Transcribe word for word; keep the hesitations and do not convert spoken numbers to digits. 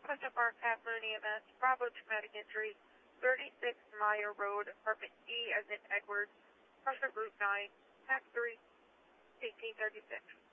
Question mark at Moon E M S, Bravo traumatic injury, thirty-six Meyer Road, apartment E as in Edwards, Prussia Route nine, tax three, eighteen thirty-six.